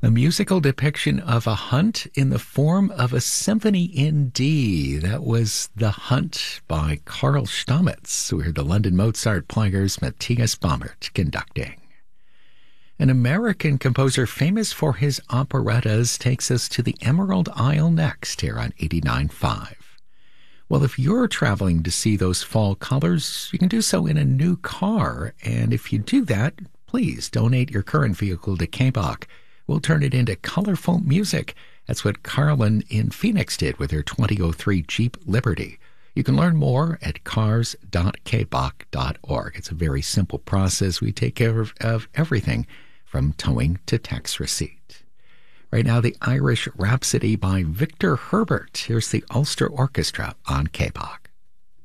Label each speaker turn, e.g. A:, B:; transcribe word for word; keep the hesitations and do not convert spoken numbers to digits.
A: A musical depiction of a hunt in the form of a symphony in D. That was The Hunt by Karl Stamitz. We heard the London Mozart Players, Matthias Baumert conducting. An American composer famous for his operettas takes us to the Emerald Isle next here on eighty-nine point five. Well, if you're traveling to see those fall colors, you can do so in a new car. And if you do that, please donate your current vehicle to K B O C. We'll turn it into colorful music. That's what Carolyn in Phoenix did with her twenty oh three Jeep Liberty. You can learn more at cars dot k b o c dot org. It's a very simple process. We take care of, of everything from towing to tax receipt. Right now, the Irish Rhapsody by Victor Herbert. Here's the Ulster Orchestra on K B O C.